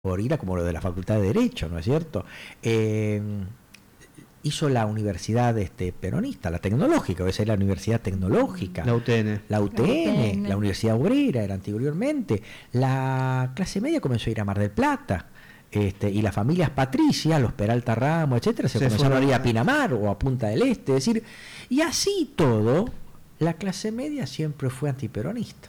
ir a como lo de la Facultad de Derecho, ¿no es cierto? Hizo la universidad peronista, la tecnológica, esa es la universidad tecnológica. La UTN. La UTN, la Universidad Obrera era anteriormente. La clase media comenzó a ir a Mar del Plata. Y las familias patricias, los Peralta Ramos, etcétera, se comenzaron a ir a Pinamar o a Punta del Este, es decir, y así todo, la clase media siempre fue antiperonista.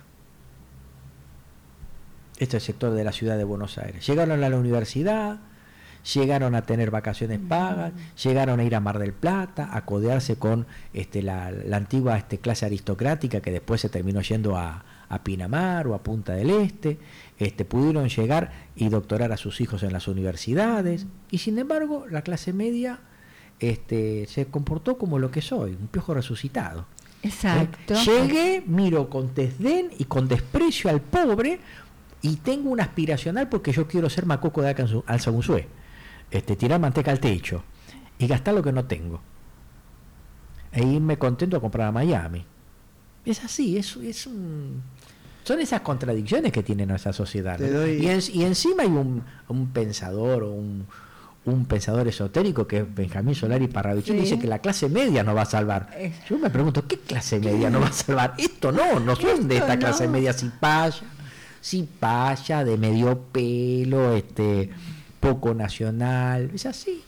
Este es el sector de la ciudad de Buenos Aires. Llegaron a la universidad, llegaron a tener vacaciones pagas, llegaron a ir a Mar del Plata, a codearse con la antigua clase aristocrática que después se terminó yendo a Pinamar o a Punta del Este, pudieron llegar y doctorar a sus hijos en las universidades, y sin embargo la clase media se comportó como lo que soy, un piojo resucitado. Exacto. Llegué, miro con desdén y con desprecio al pobre, y tengo un aspiracional porque yo quiero ser macoco de Alzagunzué, tirar manteca al techo y gastar lo que no tengo e irme contento a comprar a Miami. Es así, son esas contradicciones que tiene nuestra sociedad, ¿no? Y encima hay un pensador o un pensador esotérico que es Benjamín Solari Parravicini, dice que la clase media no va a salvar. Yo me pregunto, ¿qué clase media no va a salvar? Esto no son de esta clase media cipaya, de medio pelo, poco nacional, es así.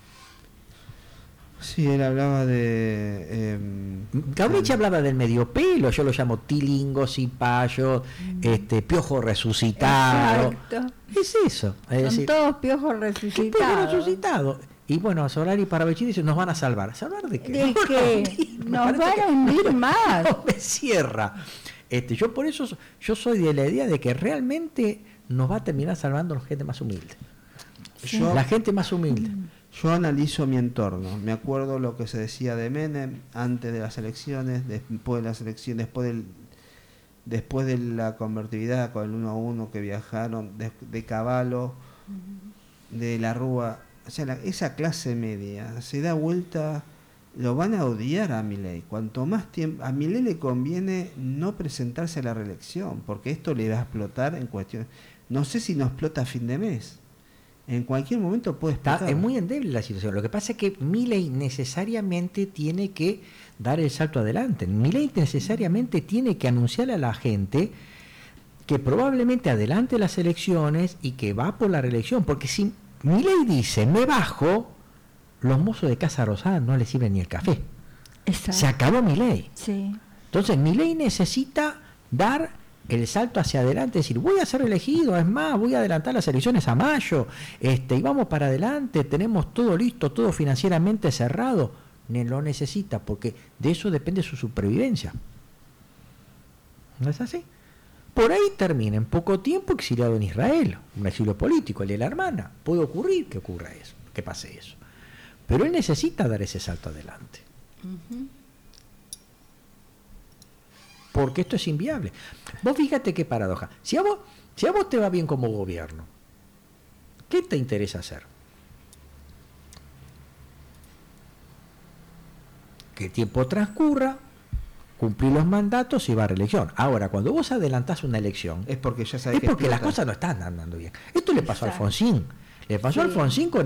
Sí, él hablaba de... Gabriel hablaba del medio pelo, yo lo llamo tilingo, cipayo, piojo resucitado. Exacto. Es eso. Son todos piojos resucitados. Y bueno, Solari Parravicini dice, nos van a salvar. ¿Salvar de qué? ¿De qué? Nos van a hundir más. No me cierra. Yo por eso soy de la idea de que realmente nos va a terminar salvando la gente más humilde. La gente más humilde. Yo analizo mi entorno. Me acuerdo lo que se decía de Menem antes de las elecciones, después de las elecciones, después de la convertibilidad con el 1-1 que viajaron, de Cavallo, de la Rúa. O sea, esa clase media se da vuelta. Lo van a odiar a Milei. Cuanto más tiempo... A Milei le conviene no presentarse a la reelección, porque esto le va a explotar en cuestión... No sé si no explota a fin de mes. En cualquier momento puede explotar. Es muy endeble la situación. Lo que pasa es que Milei necesariamente tiene que dar el salto adelante. Milei necesariamente tiene que anunciarle a la gente que probablemente adelante las elecciones y que va por la reelección. Porque si Milei dice, me bajo... Los mozos de Casa Rosada no les sirven ni el café. Exacto. Se acabó Milei. Sí. Entonces Milei necesita dar el salto hacia adelante, decir, voy a ser elegido, es más, voy a adelantar las elecciones a mayo, y vamos para adelante, tenemos todo listo, todo financieramente cerrado. Lo necesita, porque de eso depende su supervivencia. ¿No es así? Por ahí termina en poco tiempo exiliado en Israel, un exilio político, el de la hermana. Puede ocurrir que ocurra eso, que pase eso. Pero él necesita dar ese salto adelante. Porque esto es inviable. Vos fíjate qué paradoja. Si a vos te va bien como gobierno, ¿qué te interesa hacer? Que el tiempo transcurra, cumplir los mandatos y va a reelección. Ahora, cuando vos adelantás una elección, es porque ya sabés es porque las cosas no están andando bien. Esto le pasó a Alfonsín. Le pasó a Alfonsín con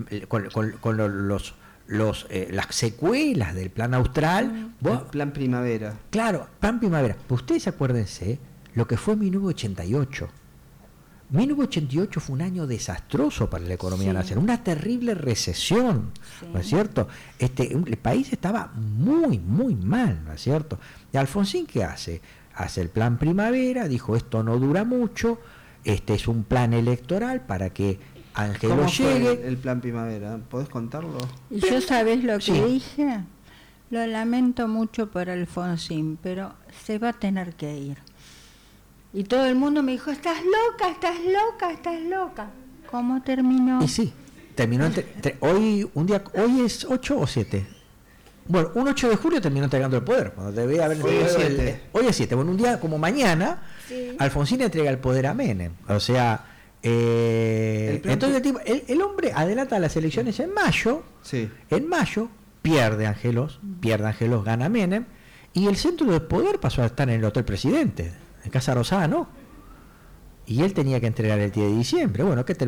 las secuelas del plan austral. El plan primavera. Claro, plan primavera. Ustedes acuérdense lo que fue 1988. 1988 fue un año desastroso para la economía nacional, una terrible recesión, ¿no es cierto? El país estaba muy, muy mal, ¿no es cierto? Y Alfonsín, ¿qué hace? Hace el plan primavera, dijo, esto no dura mucho, es un plan electoral para que Ángelo llegue. ¿Cómo fue el plan primavera? ¿Podés contarlo? ¿Y yo sabés lo que dije? Lo lamento mucho por Alfonsín, pero se va a tener que ir. Y todo el mundo me dijo, estás loca, estás loca, estás loca. ¿Cómo terminó? Y sí, terminó hoy es 8 o 7. Bueno, un 8 de julio terminó entregando el poder. Cuando debía haber hoy es 7. Bueno, un día como mañana, Alfonsín entrega el poder a Menem. O sea, entonces el hombre adelanta las elecciones en mayo. Sí. En mayo pierde Ángelos, gana Menem, y el centro de poder pasó a estar en el Hotel Presidente, en Casa Rosada, ¿no? y él tenía que entregar el 10 de diciembre. Bueno, ¿qué